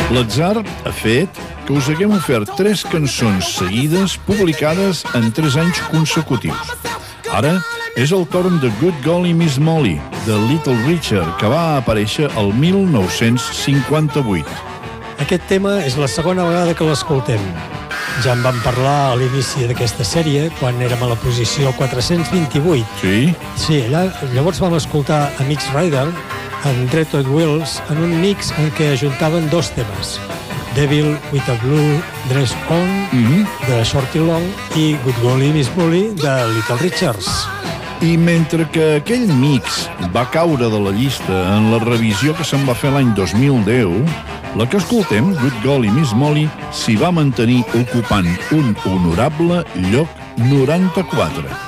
L'atzar ha fet que us haguem ofert 3 cançons seguides publicades en 3 anys consecutius. Ara és el torn de Good Golly Miss Molly, de Little Richard, que va aparèixer el 1958. Aquest tema és la segona vegada que l'escoltem. Ja en vam parlar a l'inici d'aquesta sèrie, quan érem a la posició 428. Sí? Sí, llavors vam escoltar a Mix Rider amb Red Hot Wheels en un mix en què ajuntaven 2 temes. Devil with a Blue Dress On, de Shorty Long, i Good Golly Miss Molly, de Little Richards. I mentre que aquell mix va caure de la llista en la revisió que se'n va fer l'any 2010, la que escoltem, Good Golly Miss Molly, s'hi va mantenir ocupant un honorable lloc 94.